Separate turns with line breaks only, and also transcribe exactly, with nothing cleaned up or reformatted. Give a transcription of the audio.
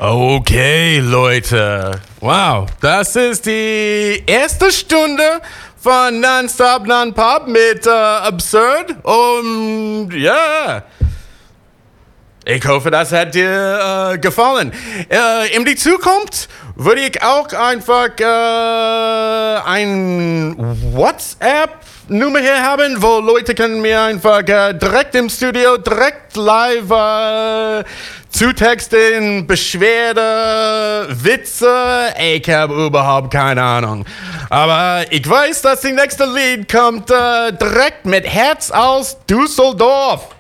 Okay, Leute. Wow, das ist die erste Stunde von Nonstop Non-Pop mit äh, Absurd. Und ja, ich hoffe, das hat dir äh, gefallen. Äh, in die Zukunft würde ich auch einfach äh, ein WhatsApp-Nummer hier haben, wo Leute können mir einfach äh, direkt im Studio, direkt live äh, zutexten, Beschwerde, Witze. Ich habe überhaupt keine Ahnung. Aber ich weiß, dass die nächste Lied kommt äh, direkt mit Herz aus Düsseldorf.